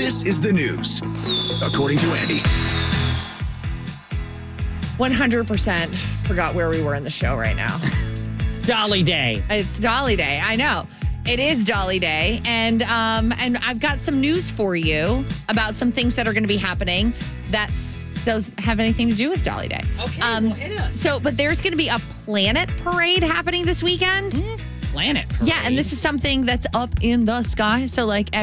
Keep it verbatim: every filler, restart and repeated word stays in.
This is the news, according to Andy. one hundred percent forgot where we were in the show right now. Dolly Day. It's Dolly Day. I know. It is Dolly Day. And um, and I've got some news for you about some things that are going to be happening that's those have anything to do with Dolly Day. Okay, Um, well, hit us. so, but there's going to be a planet parade happening this weekend. Planet Parade. Yeah, and this is something that's up in the sky. So, like,